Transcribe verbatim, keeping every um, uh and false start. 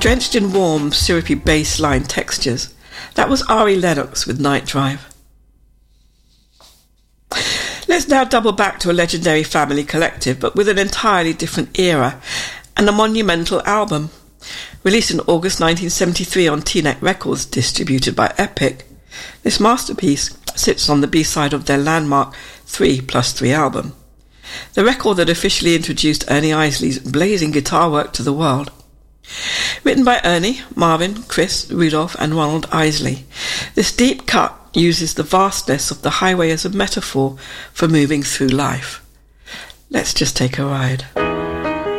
Drenched in warm, syrupy bass line textures, that was Ari Lennox with Night Drive. Let's now double back to a legendary family collective, but with an entirely different era and a monumental album. Released in August nineteen seventy-three on T-Neck Records, distributed by Epic, this masterpiece sits on the B-side of their landmark three plus three album, the record that officially introduced Ernie Isley's blazing guitar work to the world. Written by Ernie, Marvin, Chris, Rudolph and Ronald Isley, this deep cut uses the vastness of the highway as a metaphor for moving through life. Let's just take a ride.